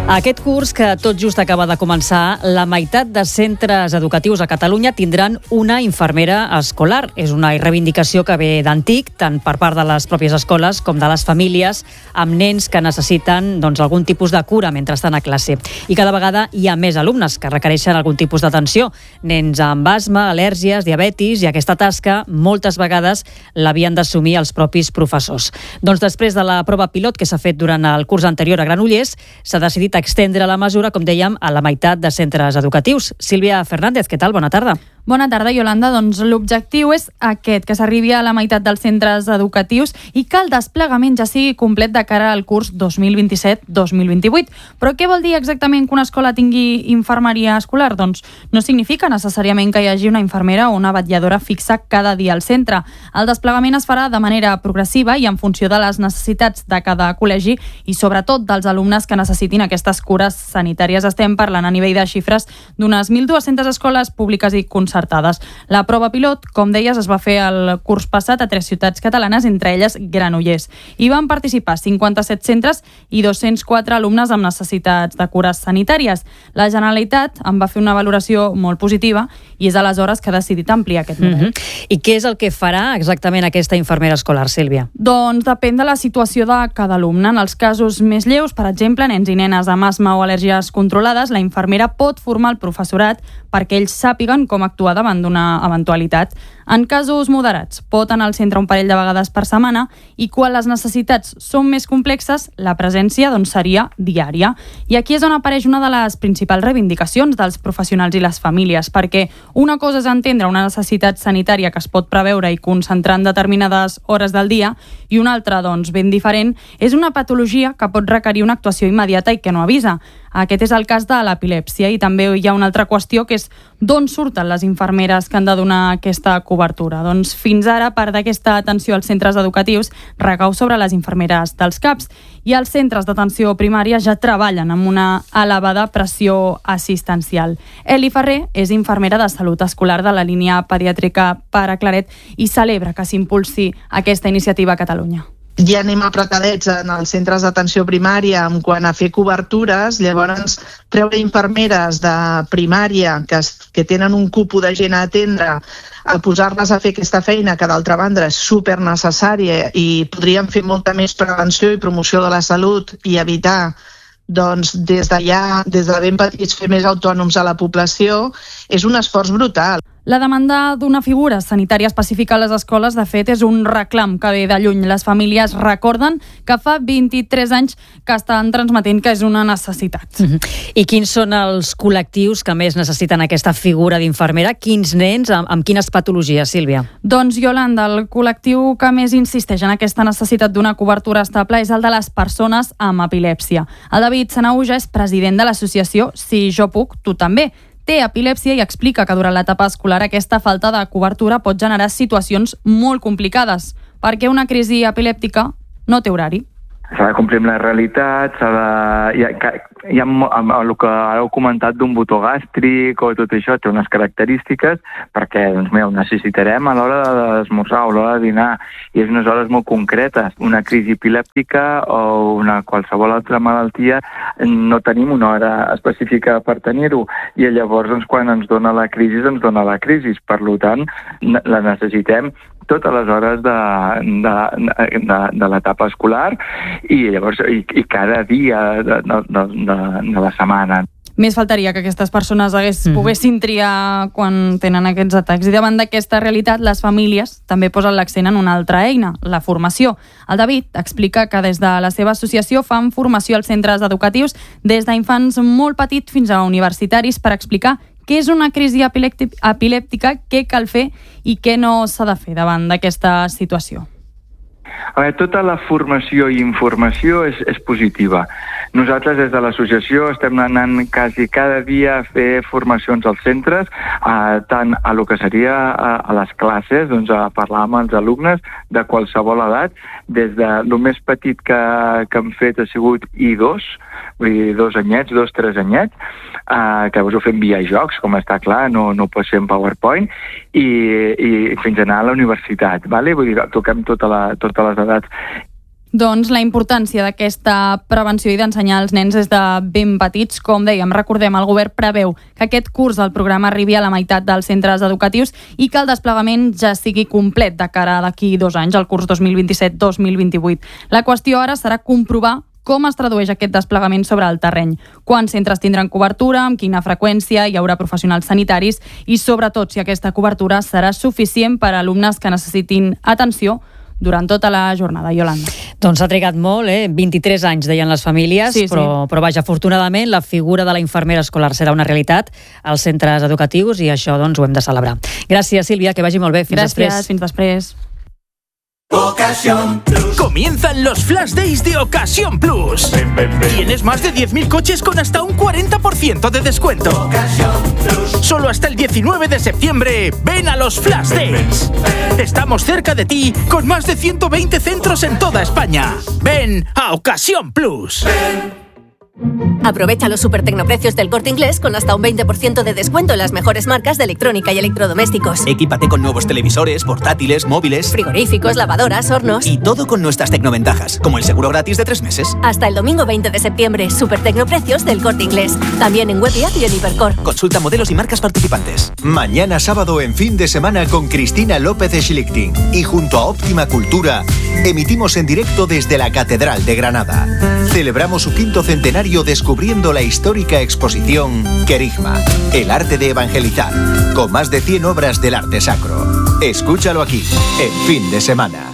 Aquest curs, que tot just acaba de començar, la meitat de centres educatius a Catalunya tindran una infermera escolar. És una reivindicació que ve d'antic, tant per part de les pròpies escoles com de les famílies, amb nens que necessiten algun tipus de cura mentre estan a classe. I cada vegada hi ha més alumnes que requereixen algun tipus d'atenció. Nens amb asma, al·lèrgies, diabetis, i aquesta tasca moltes vegades l'havien d'assumir els propis professors. Doncs després de la prova pilot que s'ha fet durant el curs anterior a Granollers, s'ha decidit extendre la mesura, com dèiem, a la meitat de centres educatius. Sílvia Fernández, què tal? Bona tarda. Bona tarda, Yolanda. Doncs l'objectiu és aquest, que s'arribi a la meitat dels centres educatius i que el desplegament ja sigui complet de cara al curs 2027-2028. Però què vol dir exactament que una escola tingui infermeria escolar? Doncs no significa necessàriament que hi hagi una infermera o una vetlladora fixa cada dia al centre. El desplegament es farà de manera progressiva i en funció de les necessitats de cada col·legi i sobretot dels alumnes que necessitin aquestes cures sanitàries. Estem parlant a nivell de xifres d'unes 1.200 escoles públiques i concertades. La prova pilot, com deies, es va fer el curs passat a 3 ciutats catalanes, entre elles Granollers. Hi van participar 57 centres i 204 alumnes amb necessitats de cures sanitàries. La Generalitat en va fer una valoració molt positiva i és aleshores que ha decidit ampliar aquest model. I què és el que farà exactament aquesta infermera escolar, Sílvia? Doncs depèn de la situació de cada alumne. En els casos més lleus, per exemple, nens i nenes amb asma o al·lèrgies controlades, la infermera pot formar el professorat perquè ells sàpiguen com actuar davant d'una eventualitat. En casos moderats, pot anar al centre un parell de vegades per setmana i quan les necessitats són més complexes, la presència seria diària. I aquí és on apareix una de les principals reivindicacions dels professionals i les famílies, perquè una cosa és entendre una necessitat sanitària que es pot preveure i concentrar en determinades hores del dia i una altra, ben diferent, és una patologia que pot requerir una actuació immediata i que no avisa. Aquest és el cas de l'epilèpsia i també hi ha una altra qüestió que és d'on surten les infermeres que han de donar aquesta cobertura. Doncs fins ara part d'aquesta atenció als centres educatius recau sobre les infermeres dels CAPs i els centres d'atenció primària ja treballen amb una elevada pressió assistencial. Eli Ferrer és infermera de salut escolar de la línia pediàtrica Pare Claret i celebra que s'impulsi aquesta iniciativa a Catalunya. Ja anem apretadets en els centres d'atenció primària en quant a fer cobertures, llavors treure infermeres de primària que tenen un cupo de gent a atendre, a posar-les a fer aquesta feina que d'altra banda és super necessària i podríem fer molta més prevenció i promoció de la salut i evitar des de ben petits fer més autònoms a la població, és un esforç brutal. La demanda d'una figura sanitària específica a les escoles, de fet, és un reclam que ve de lluny. Les famílies recorden que fa 23 anys que estan transmetent que és una necessitat. I quins són els col·lectius que més necessiten aquesta figura d'infermera? Quins nens, amb quines patologies, Sílvia? Doncs, Yolanda, el col·lectiu que més insisteix en aquesta necessitat d'una cobertura estable és el de les persones amb epilèpsia. El David Sanauja és president de l'associació Si jo puc, tu també. Té epilèpsia i explica que durant l'etapa escolar aquesta falta de cobertura pot generar situacions molt complicades, perquè una crisi epilèptica no té horari. S'ha de complir amb la realitat, hi ha el que heu comentat d'un botó gàstric o tot això, té unes característiques perquè ho necessitarem a l'hora d'esmorzar o a l'hora de dinar, i és unes hores molt concretes. Una crisi epilèptica o qualsevol altra malaltia no tenim una hora específica per tenir-ho, i llavors quan ens dona la crisi, per tant la necessitem totes les hores de l'etapa escolar i llavors cada dia de la setmana. Més faltaria que aquestes persones poguessin triar quan tenen aquests atacs. I davant d'aquesta realitat, les famílies també posen l'accent en una altra eina, la formació. El David explica que des de la seva associació fan formació als centres educatius des d'infants molt petits fins a universitaris per explicar què és una crisi epilèptica, què cal fer i què no s'ha de fer davant d'aquesta situació. Tota la formació i informació és positiva. Nosaltres des de l'associació estem anant quasi cada dia a fer formacions als centres, tant a lo que seria a les classes, a parlar amb els alumnes de qualsevol edat, des de lo més petit que hem fet ha sigut I2, vull dir 2 anyets, 2-3 anyets, que llavors ho fem via jocs, com està clar, no pot ser en PowerPoint, i fins a anar a la universitat, vale? Vull dir, toquem totes les edats. Doncs la importància d'aquesta prevenció i d'ensenyar als nens des de ben petits, com dèiem, recordem, el govern preveu que aquest curs del programa arribi a la meitat dels centres educatius i que el desplegament ja sigui complet de cara a d'aquí 2 anys, el curs 2027-2028. La qüestió ara serà comprovar com es tradueix aquest desplegament sobre el terreny, quants centres tindran cobertura, amb quina freqüència, hi haurà professionals sanitaris i, sobretot, si aquesta cobertura serà suficient per a alumnes que necessitin atenció durant tota la jornada. Iolanda. Doncs ha trigat molt, 23 anys, deien les famílies, sí. Però vaja, afortunadament, la figura de la infermera escolar serà una realitat als centres educatius i això doncs ho hem de celebrar. Gràcies, Sílvia, que vagi molt bé. Fins després. Gràcies, fins després. Ocasión Plus. Comienzan los Flash Days de Ocasión Plus. Ven, ven, ven. Tienes más de 10.000 coches con hasta un 40% de descuento. Ocasión Plus. Solo hasta el 19 de septiembre, ven a los Flash Days. Ven. Estamos cerca de ti con más de 120 centros en toda España. Ven a Ocasión Plus. Ven. Aprovecha los super tecnoprecios del Corte Inglés con hasta un 20% de descuento en las mejores marcas de electrónica y electrodomésticos. Equípate con nuevos televisores, portátiles, móviles, frigoríficos, lavadoras, hornos. Y todo con nuestras tecnoventajas, como el seguro gratis de 3 meses. Hasta el domingo 20 de septiembre, super tecnoprecios del Corte Inglés. También en web y app y en Hipercor. Consulta modelos y marcas participantes. Mañana sábado en Fin de Semana con Cristina López de Schlichting. Y junto a Óptima Cultura, emitimos en directo desde la Catedral de Granada. Celebramos su 5º centenario descubriendo la histórica exposición Querigma, el arte de evangelizar, con más de 100 obras del arte sacro. Escúchalo aquí, en Fin de Semana.